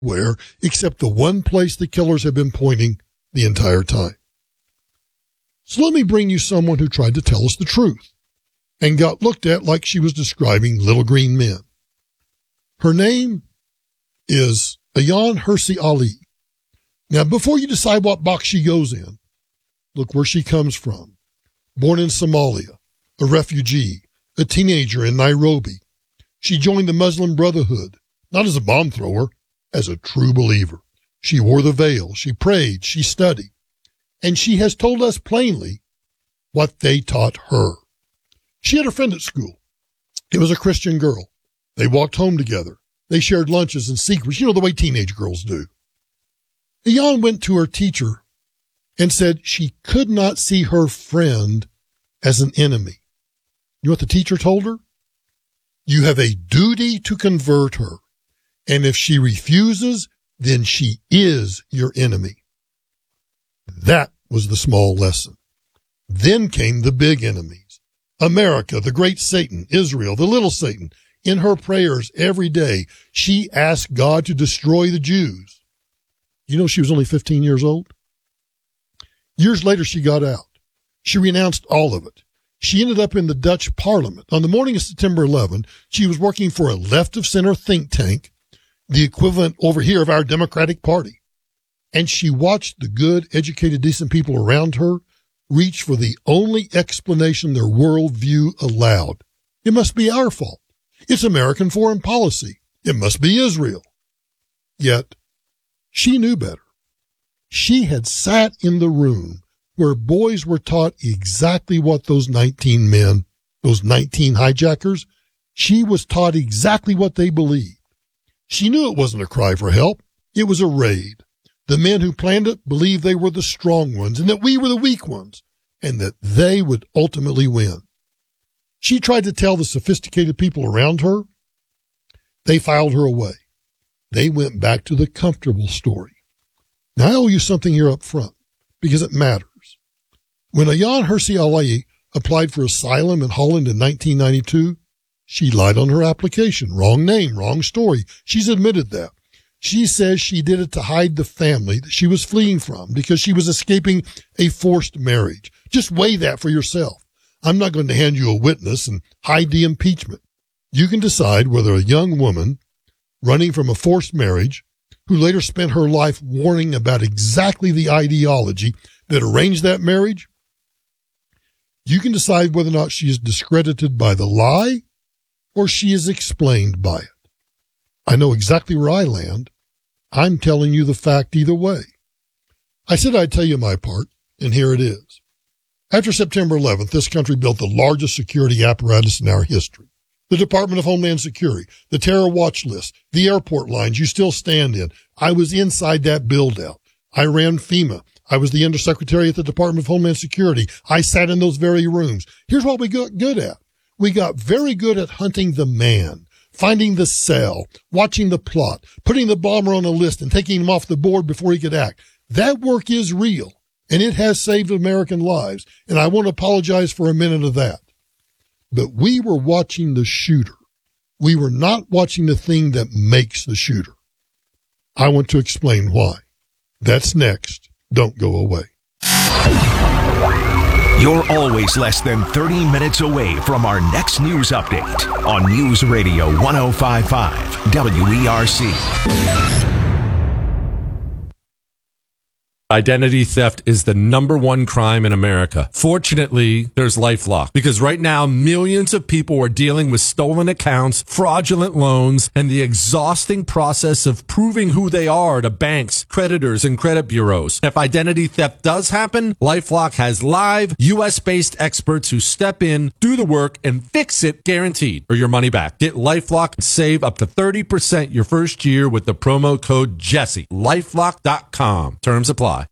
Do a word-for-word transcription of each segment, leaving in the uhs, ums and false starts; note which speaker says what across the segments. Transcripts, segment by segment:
Speaker 1: where except the one place the killers have been pointing the entire time. So let me bring you someone who tried to tell us the truth and got looked at like she was describing little green men. Her name is Ayaan Hirsi Ali. Now, before you decide what box she goes in, look where she comes from. Born in Somalia, a refugee, a teenager in Nairobi. She joined the Muslim Brotherhood, not as a bomb thrower, as a true believer. She wore the veil, she prayed, she studied, and she has told us plainly what they taught her. She had a friend at school. It was a Christian girl. They walked home together. They shared lunches and secrets, you know, the way teenage girls do. Ayaan went to her teacher and said she could not see her friend as an enemy. You know what the teacher told her? You have a duty to convert her, and if she refuses, then she is your enemy. That was the small lesson. Then came the big enemies. America, the great Satan, Israel, the little Satan. In her prayers every day, she asked God to destroy the Jews. You know she was only fifteen years old? Years later, she got out. She renounced all of it. She ended up in the Dutch parliament. On the morning of September eleventh, she was working for a left-of-center think tank, the equivalent over here of our Democratic Party. And she watched the good, educated, decent people around her reach for the only explanation their worldview allowed. It must be our fault. It's American foreign policy. It must be Israel. Yet, she knew better. She had sat in the room where boys were taught exactly what those nineteen men, those nineteen hijackers, she was taught exactly what they believed. She knew it wasn't a cry for help. It was a raid. The men who planned it believed they were the strong ones and that we were the weak ones and that they would ultimately win. She tried to tell the sophisticated people around her. They filed her away. They went back to the comfortable story. Now, I owe you something here up front because it matters. When Ayaan Hirsi Ali applied for asylum in Holland in nineteen ninety-two, she lied on her application. Wrong name, wrong story. She's admitted that. She says she did it to hide the family that she was fleeing from because she was escaping a forced marriage. Just weigh that for yourself. I'm not going to hand you a witness and hide the impeachment. You can decide whether a young woman running from a forced marriage who later spent her life warning about exactly the ideology that arranged that marriage, you can decide whether or not she is discredited by the lie or she is explained by it. I know exactly where I land. I'm telling you the fact either way. I said I'd tell you my part, and here it is. After September eleventh, this country built the largest security apparatus in our history. The Department of Homeland Security, the terror watch list, the airport lines you still stand in. I was inside that build-out. I ran FEMA. I was the undersecretary at the Department of Homeland Security. I sat in those very rooms. Here's what we got good at. We got very good at hunting the man, finding the cell, watching the plot, putting the bomber on a list and taking him off the board before he could act. That work is real, and it has saved American lives, and I won't apologize for a minute of that. But we were watching the shooter. We were not watching the thing that makes the shooter. I want to explain why. That's next. Don't go away.
Speaker 2: You're always less than thirty minutes away from our next news update on News Radio one oh five point five W E R C.
Speaker 3: Identity theft is the number one crime in America. Fortunately, there's LifeLock, because right now millions of people are dealing with stolen accounts, fraudulent loans, and the exhausting process of proving who they are to banks, creditors, and credit bureaus. If identity theft does happen, LifeLock has live U S-based experts who step in, do the work, and fix it guaranteed, or your money back. Get LifeLock and save up to thirty percent your first year with the promo code Jesse. LifeLock dot com. Terms apply.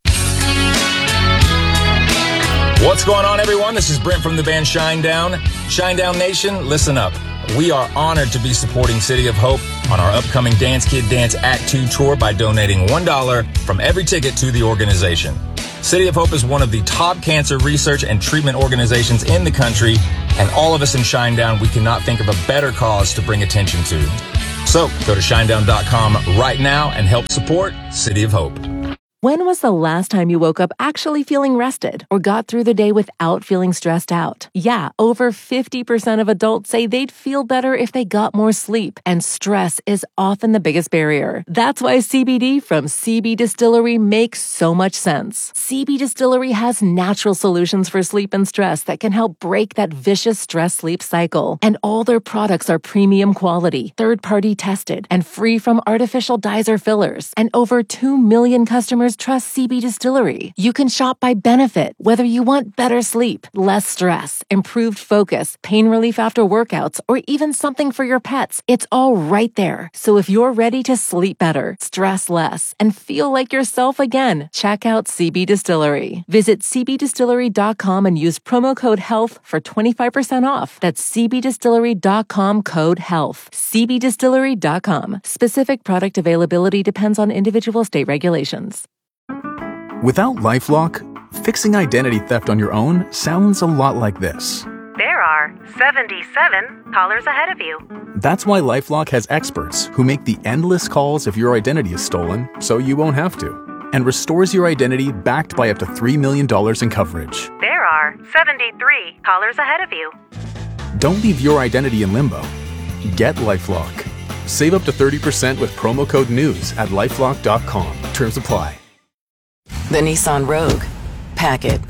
Speaker 4: What's going on, everyone? This is Brent from the band Shinedown. Shinedown Nation, listen up. We are honored to be supporting City of Hope on our upcoming Dance Kid Dance Act two tour by donating one dollar from every ticket to the organization. City of Hope is one of the top cancer research and treatment organizations in the country, and all of us in Shinedown, we cannot think of a better cause to bring attention to. So go to shinedown dot com right now and help support City of Hope.
Speaker 5: When was the last time you woke up actually feeling rested or got through the day without feeling stressed out? Yeah, over fifty percent of adults say they'd feel better if they got more sleep, and stress is often the biggest barrier. That's why C B D from C B Distillery makes so much sense. C B Distillery has natural solutions for sleep and stress that can help break that vicious stress-sleep cycle. And all their products are premium quality, third-party tested, and free from artificial dyes or fillers. And over two million customers trust C B Distillery. You can shop by benefit, whether you want better sleep, less stress, improved focus, pain relief after workouts, or even something for your pets. It's all right there. So if you're ready to sleep better, stress less, and feel like yourself again, check out C B Distillery. Visit c b distillery dot com and use promo code HEALTH for twenty-five percent off. That's c b distillery dot com code HEALTH. c b distillery dot com. Specific product availability depends on individual state regulations.
Speaker 6: Without LifeLock, fixing identity theft on your own sounds a lot like this.
Speaker 7: There are seventy-seven callers ahead of you.
Speaker 6: That's why LifeLock has experts who make the endless calls if your identity is stolen, so you won't have to, and restores your identity backed by up to three million dollars in coverage.
Speaker 7: There are seventy-three callers ahead of you.
Speaker 6: Don't leave your identity in limbo. Get LifeLock. Save up to thirty percent with promo code NEWS at lifelock dot com. Terms apply.
Speaker 8: The Nissan Rogue. Pack it.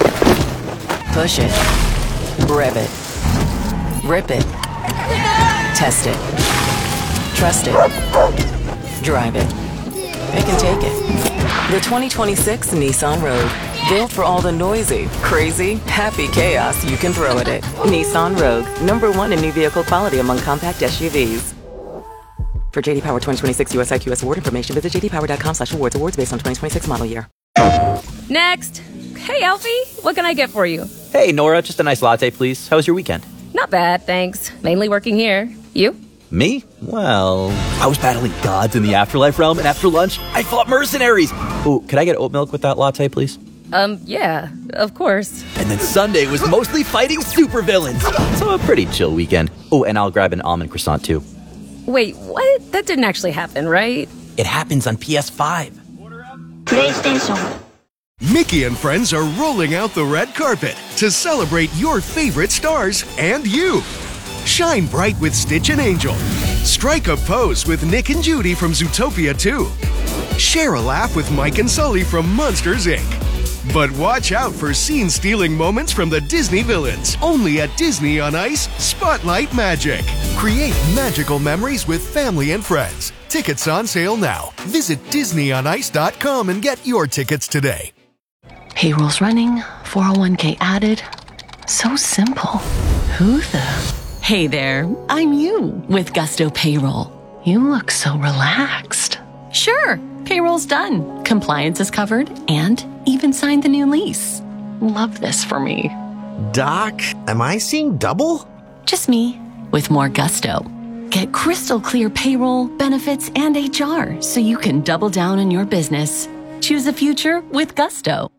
Speaker 8: Push it. Rev it. Rip it. Test it. Trust it. Drive it. It can take it. The twenty twenty-six Nissan Rogue. Built for all the noisy, crazy, happy chaos you can throw at it. Nissan Rogue. Number one in new vehicle quality among compact S U Vs. For J D Power twenty twenty-six U S I Q S award information, visit j d power dot com slash awards. Awards based on twenty twenty-six model year.
Speaker 9: Next. Hey, Alfie. What can I get for you?
Speaker 10: Hey, Nora. Just a nice latte, please. How was your weekend?
Speaker 9: Not bad, thanks. Mainly working here. You?
Speaker 10: Me? Well, I was battling gods in the afterlife realm, and after lunch, I fought mercenaries. Ooh, could I get oat milk with that latte, please?
Speaker 9: Um, yeah, of course.
Speaker 10: And then Sunday was mostly fighting supervillains. So a pretty chill weekend. Oh, and I'll grab an almond croissant, too.
Speaker 9: Wait, what? That didn't actually happen, right?
Speaker 10: It happens on P S five.
Speaker 11: PlayStation. Mickey and friends are rolling out the red carpet to celebrate your favorite stars and you. Shine bright with Stitch and Angel. Strike a pose with Nick and Judy from Zootopia two. Share a laugh with Mike and Sully from Monsters, Incorporated. But watch out for scene-stealing moments from the Disney villains. Only at Disney on Ice, Spotlight Magic. Create magical memories with family and friends. Tickets on sale now. Visit disney on ice dot com and get your tickets today.
Speaker 12: Payroll's running, four oh one k added. So simple. Who the? Hey there, I'm you with Gusto Payroll. You look so relaxed. Sure, payroll's done. Compliance is covered and even signed the new lease. Love this for me.
Speaker 13: Doc, am I seeing double?
Speaker 12: Just me with more gusto. Get crystal clear payroll, benefits, and H R so you can double down on your business. Choose a future with Gusto.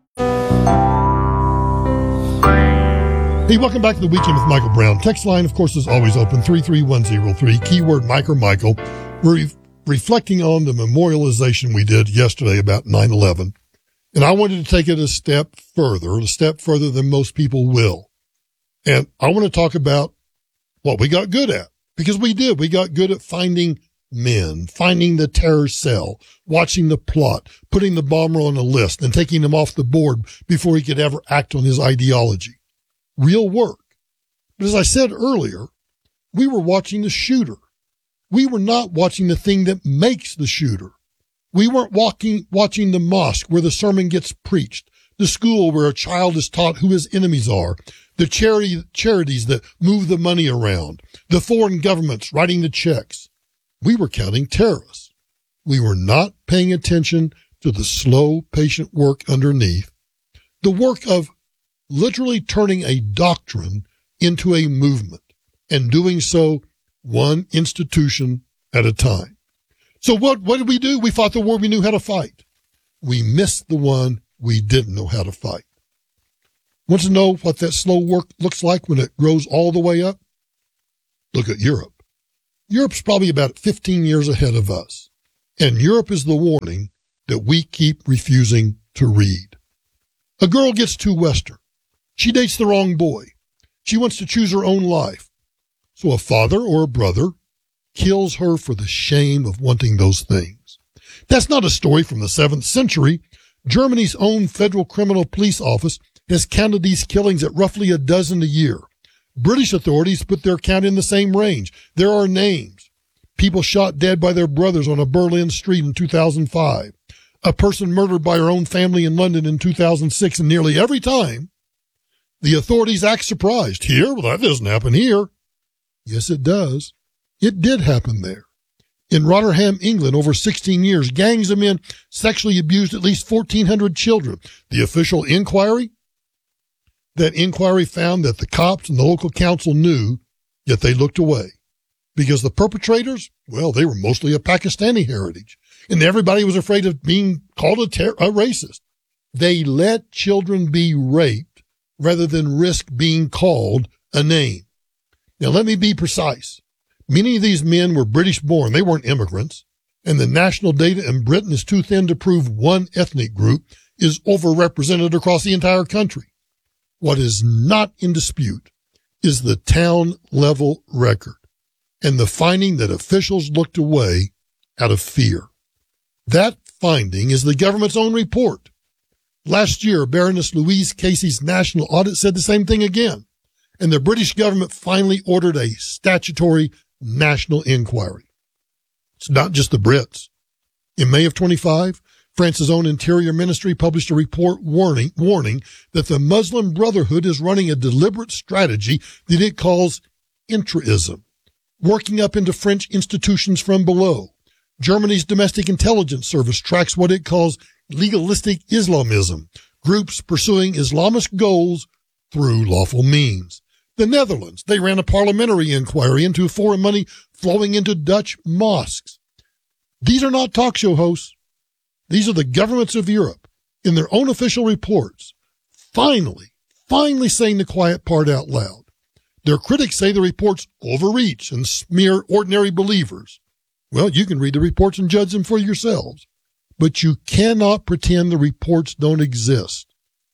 Speaker 1: Hey, welcome back to the Weekend with Michael Brown. Text line, of course, is always open, three three one zero three, keyword Mike or Michael. We're re- reflecting on the memorialization we did yesterday about nine eleven. And I wanted to take it a step further, a step further than most people will. And I want to talk about what we got good at. Because we did. We got good at finding men, finding the terror cell, watching the plot, putting the bomber on a list, and taking him off the board before he could ever act on his ideology. Real work. But as I said earlier, we were watching the shooter. We were not watching the thing that makes the shooter. We weren't walking, watching the mosque where the sermon gets preached, the school where a child is taught who his enemies are, the charity, charities that move the money around, the foreign governments writing the checks. We were counting terrorists. We were not paying attention to the slow, patient work underneath, the work of literally turning a doctrine into a movement and doing so one institution at a time. So what, what did we do? We fought the war we knew how to fight. We missed the one we didn't know how to fight. Want to know what that slow work looks like when it grows all the way up? Look at Europe. Europe's probably about fifteen years ahead of us. And Europe is the warning that we keep refusing to read. A girl gets too Western. She dates the wrong boy. She wants to choose her own life. So a father or a brother kills her for the shame of wanting those things. That's not a story from the seventh century. Germany's own Federal Criminal Police Office has counted these killings at roughly a dozen a year. British authorities put their count in the same range. There are names. People shot dead by their brothers on a Berlin street in two thousand five. A person murdered by her own family in London in two thousand six, and nearly every time, the authorities act surprised. Here? Well, that doesn't happen here. Yes, it does. It did happen there. In Rotherham, England, over sixteen years, gangs of men sexually abused at least fourteen hundred children. The official inquiry? That inquiry found that the cops and the local council knew, yet they looked away. Because the perpetrators, well, they were mostly of Pakistani heritage. And everybody was afraid of being called a, ter- a racist. They let children be raped rather than risk being called a name. Now, let me be precise. Many of these men were British born. They weren't immigrants. And the national data in Britain is too thin to prove one ethnic group is overrepresented across the entire country. What is not in dispute is the town level record and the finding that officials looked away out of fear. That finding is the government's own report. Last year, Baroness Louise Casey's national audit said the same thing again. And the British government finally ordered a statutory national inquiry. It's not just the Brits. In May of twenty-five, France's own Interior Ministry published a report warning, warning that the Muslim Brotherhood is running a deliberate strategy that it calls intraism, working up into French institutions from below. Germany's domestic intelligence service tracks what it calls legalistic Islamism, groups pursuing Islamist goals through lawful means. The Netherlands, they ran a parliamentary inquiry into foreign money flowing into Dutch mosques. These are not talk show hosts. These are the governments of Europe, in their own official reports, finally, finally saying the quiet part out loud. Their critics say the reports overreach and smear ordinary believers. Well, you can read the reports and judge them for yourselves, but you cannot pretend the reports don't exist.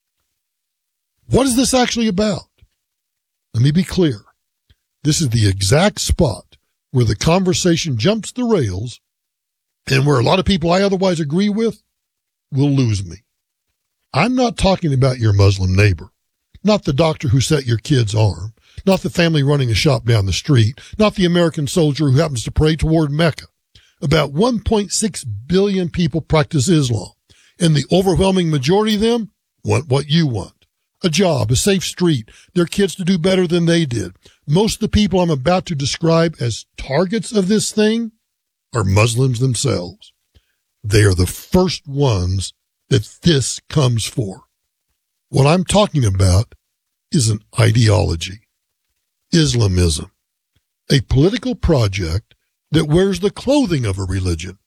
Speaker 1: What is this actually about? Let me be clear. This is the exact spot where the conversation jumps the rails and where a lot of people I otherwise agree with will lose me. I'm not talking about your Muslim neighbor, not the doctor who set your kid's arm, not the family running a shop down the street, not the American soldier who happens to pray toward Mecca. About one point six billion people practice Islam, and the overwhelming majority of them want what you want. A job, a safe street, their kids to do better than they did. Most of the people I'm about to describe as targets of this thing are Muslims themselves. They are the first ones that this comes for. What I'm talking about is an ideology, Islamism, a political project that wears the clothing of a religion.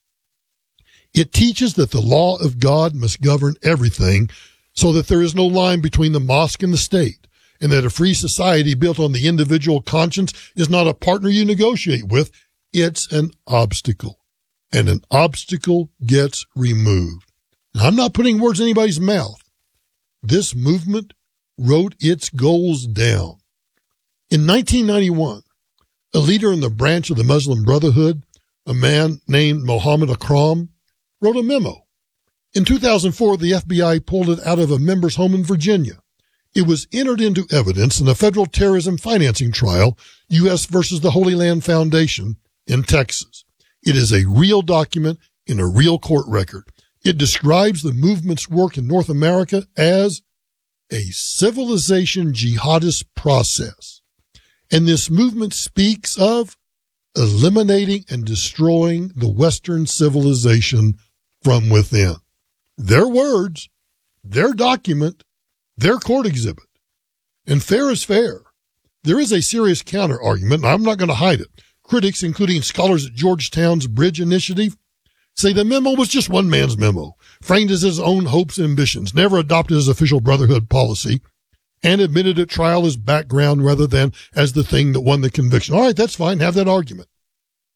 Speaker 1: It teaches that the law of God must govern everything so that there is no line between the mosque and the state, and that a free society built on the individual conscience is not a partner you negotiate with, it's an obstacle. And an obstacle gets removed. Now, I'm not putting words in anybody's mouth. This movement wrote its goals down. In nineteen ninety-one, a leader in the branch of the Muslim Brotherhood, a man named Mohammed Akram, wrote a memo. In two thousand four, the F B I pulled it out of a member's home in Virginia. It was entered into evidence in a federal terrorism financing trial, U S versus the Holy Land Foundation in Texas. It is a real document in a real court record. It describes the movement's work in North America as a civilization jihadist process. And this movement speaks of eliminating and destroying the Western civilization from within. Their words, their document, their court exhibit. And fair is fair. There is a serious counter-argument, and I'm not going to hide it. Critics, including scholars at Georgetown's Bridge Initiative, say the memo was just one man's memo, framed as his own hopes and ambitions, never adopted as official Brotherhood policy, and admitted at trial as background rather than as the thing that won the conviction. All right, that's fine. Have that argument.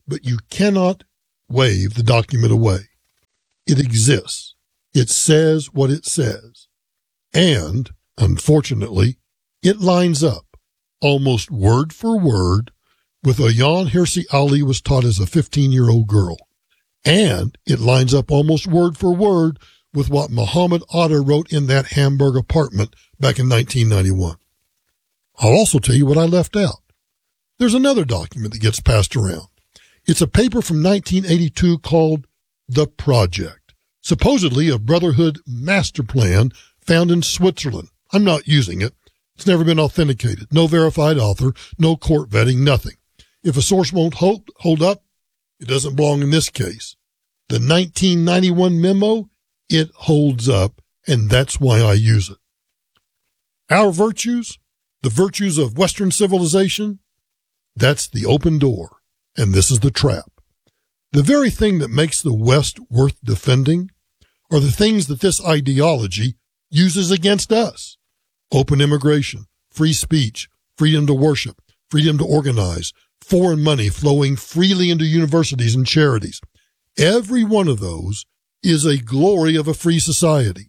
Speaker 1: but you cannot wave the document away. It exists. It says what it says. And, unfortunately, it lines up almost word for word with what Ayaan Hirsi Ali was taught as a fifteen-year-old girl. And it lines up almost word for word with what Muhammad Atta wrote in that Hamburg apartment back in nineteen ninety-one. I'll also tell you what I left out. There's another document that gets passed around. It's a paper from nineteen eighty-two called The Project, supposedly a Brotherhood master plan found in Switzerland. I'm not using it. It's never been authenticated. No verified author, no court vetting, nothing. If a source won't hold, hold up, it doesn't belong in this case. The nineteen ninety-one memo, it holds up, and that's why I use it. Our virtues, the virtues of Western civilization, that's the open door, and this is the trap. The very thing that makes the West worth defending are the things that this ideology uses against us. Open immigration, free speech, freedom to worship, freedom to organize, foreign money flowing freely into universities and charities. Every one of those is a glory of a free society.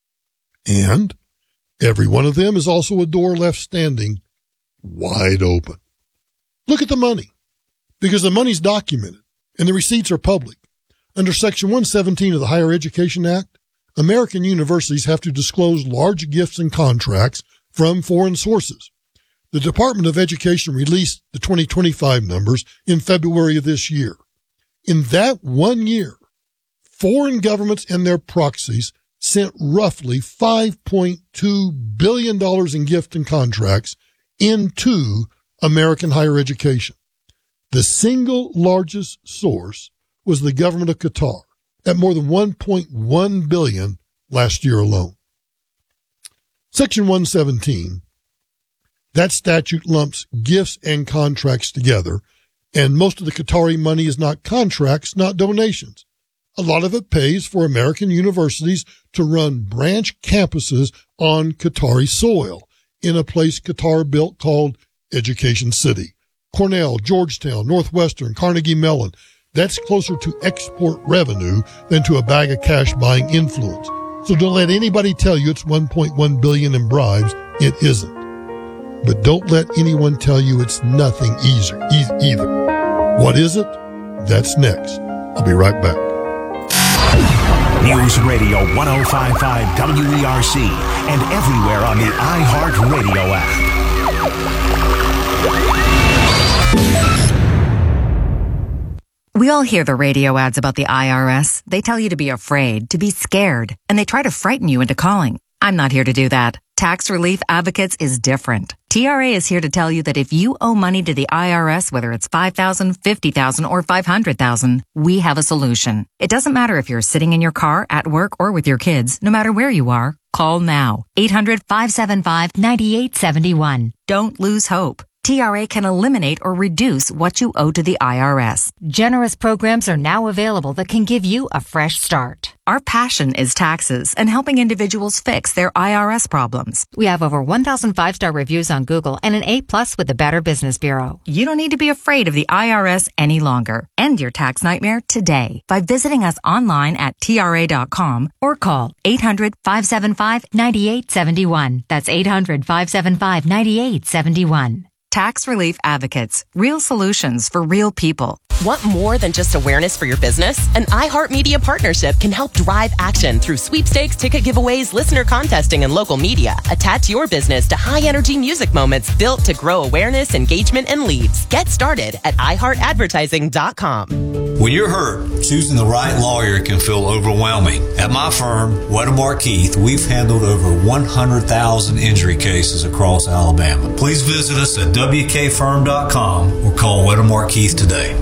Speaker 1: And every one of them is also a door left standing wide open. Look at the money, because the money's documented and the receipts are public. Under Section one seventeen of the Higher Education Act, American universities have to disclose large gifts and contracts from foreign sources. The Department of Education released the twenty twenty-five numbers in February of this year. In that one year, foreign governments and their proxies sent roughly five point two billion dollars in gifts and contracts into American higher education. The single largest source was the government of Qatar at more than one point one billion dollars last year alone. Section one seventeen, that statute lumps gifts and contracts together, and most of the Qatari money is not contracts, not donations. A lot of it pays for American universities to run branch campuses on Qatari soil in a place Qatar built called Education City. Cornell, Georgetown, Northwestern, Carnegie Mellon. That's closer to export revenue than to a bag of cash buying influence. So don't let anybody tell you it's one point one billion dollars in bribes. It isn't. But don't let anyone tell you it's nothing either. either. What is it? That's next. I'll be right back.
Speaker 2: News Radio one oh five point five W E R C and everywhere on the iHeartRadio app.
Speaker 14: We all hear the radio ads about the I R S. They tell you to be afraid, to be scared, and they try to frighten you into calling. I'm not here to do that. Tax Relief Advocates is different. T R A is here to tell you that if you owe money to the I R S, whether it's five thousand dollars, fifty thousand dollars, or five hundred thousand dollars, we have a solution. It doesn't matter if you're sitting in your car, at work, or with your kids. No matter where you are, call now. eight hundred, five seven five, nine eight seven one. Don't lose hope. T R A can eliminate or reduce what you owe to the I R S.
Speaker 15: Generous programs are now available that can give you a fresh start.
Speaker 14: Our passion is taxes and helping individuals fix their I R S problems.
Speaker 15: We have over one thousand five-star reviews on Google and an A plus with the Better Business Bureau.
Speaker 14: You don't need to be afraid of the I R S any longer. End your tax nightmare today by visiting us online at T R A dot com or call eight hundred, five seven five, nine eight seven one. That's eight hundred, five seven five, nine eight seven one. Tax Relief Advocates. Real solutions for real people.
Speaker 16: Want more than just awareness for your business? An iHeartMedia partnership can help drive action through sweepstakes, ticket giveaways, listener contesting, and local media. Attach your business to high-energy music moments built to grow awareness, engagement, and leads. Get started at i heart advertising dot com.
Speaker 17: When you're hurt, choosing the right lawyer can feel overwhelming. At my firm, Wedemar Keith, we've handled over one hundred thousand injury cases across Alabama. Please visit us at w k firm dot com or call Wedemar Keith today.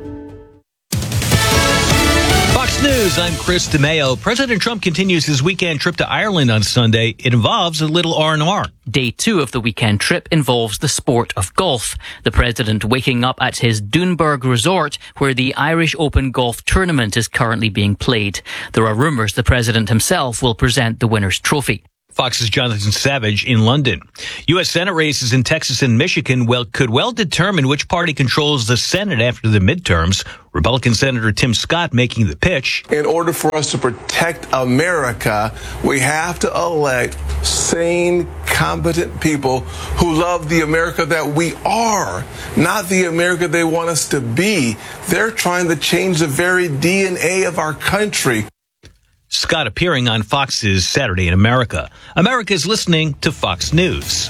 Speaker 18: Fox News, I'm Chris DeMeo. President Trump continues his weekend trip to Ireland on Sunday. It involves a little R and R.
Speaker 19: Day two of the weekend trip involves the sport of golf. The president waking up at his Doonburg resort, where the Irish Open golf tournament is currently being played. There are rumours the president himself will present the winner's trophy.
Speaker 18: Fox's Jonathan Savage in London. U S. Senate races in Texas and Michigan well, could well determine which party controls the Senate after the midterms. Republican Senator Tim Scott making the pitch.
Speaker 20: In order for us to protect America, we have to elect sane, competent people who love the America that we are, not the America they want us to be. They're trying to change the very D N A of our country.
Speaker 18: Scott appearing on Fox's Saturday in America. America is listening to Fox News.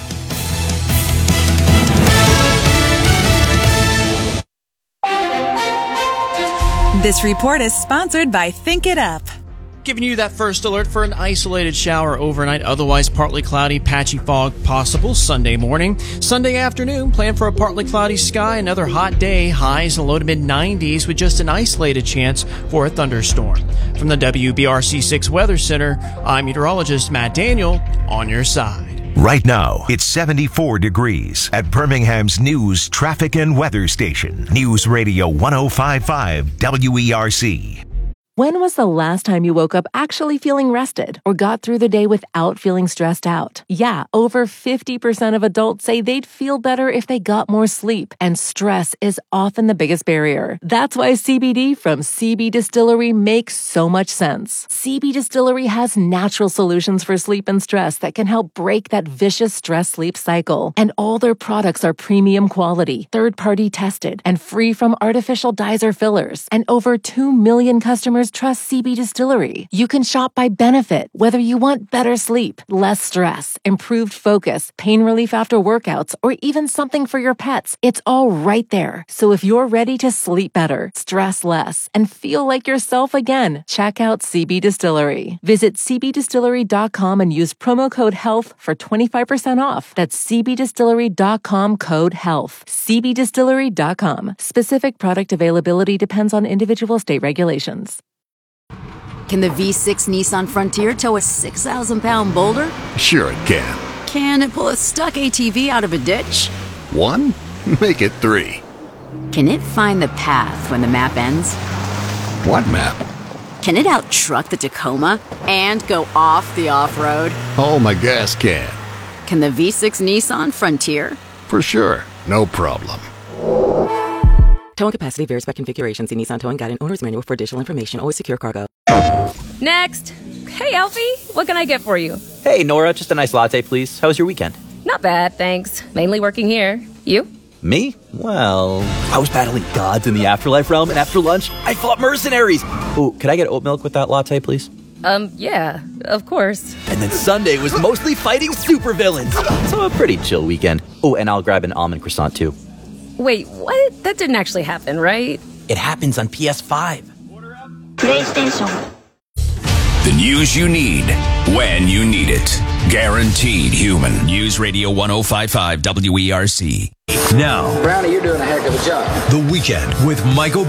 Speaker 21: This report is sponsored by Think It Up.
Speaker 22: Giving you that first alert for an isolated shower overnight, otherwise partly cloudy, patchy fog possible Sunday morning. Sunday afternoon, plan for a partly cloudy sky, another hot day, highs in the low to mid nineties with just an isolated chance for a thunderstorm. From the W B R C six Weather Center, I'm meteorologist Matt Daniel, on your side.
Speaker 2: Right now, it's seventy-four degrees at Birmingham's news, traffic, and weather station. News Radio one oh five point five W E R C.
Speaker 5: When was the last time you woke up actually feeling rested or got through the day without feeling stressed out? Yeah, over fifty percent of adults say they'd feel better if they got more sleep, and stress is often the biggest barrier. That's why C B D from C B Distillery makes so much sense. C B Distillery has natural solutions for sleep and stress that can help break that vicious stress-sleep cycle. And all their products are premium quality, third-party tested, and free from artificial dyes or fillers. And over two million customers trust C B Distillery. You can shop by benefit, whether you want better sleep, less stress, improved focus, pain relief after workouts, or even something for your pets. It's all right there. So if you're ready to sleep better, stress less, and feel like yourself again, check out C B Distillery. Visit c b distillery dot com and use promo code HEALTH for twenty-five percent off. That's c b distillery dot com code HEALTH. c b distillery dot com. Specific product availability depends on individual state regulations.
Speaker 23: Can the V six Nissan Frontier tow a six thousand pound boulder?
Speaker 24: Sure it can.
Speaker 23: Can it pull a stuck A T V out of a ditch?
Speaker 24: One? Make it three.
Speaker 23: Can it find the path when the map ends?
Speaker 24: What map?
Speaker 23: Can it out-truck the Tacoma and go off the off-road?
Speaker 24: Oh, my gas can.
Speaker 23: Can the V six Nissan Frontier?
Speaker 24: For sure. No problem.
Speaker 25: Towing capacity varies by configuration. See Nissan Towing Guide and Owner's Manual for additional information. Always secure cargo.
Speaker 9: Next. Hey, Alfie. What can I get for you?
Speaker 10: Hey, Nora. Just a nice latte, please. How was your weekend?
Speaker 9: Not bad, thanks. Mainly working here. You?
Speaker 10: Me? Well, I was battling gods in the afterlife realm, and after lunch, I fought mercenaries. Oh, could I get oat milk with that latte, please?
Speaker 9: Um, yeah, of course.
Speaker 10: And then Sunday was mostly fighting supervillains. So a pretty chill weekend. Oh, and I'll grab an almond croissant, too.
Speaker 9: Wait, what? That didn't actually happen, right?
Speaker 10: It happens on P S five.
Speaker 26: PlayStation.
Speaker 2: The news you need when you need it. Guaranteed human. News Radio one oh five point five W E R C. Now,
Speaker 27: Brownie, you're doing a heck of a job.
Speaker 2: The Weekend with Michael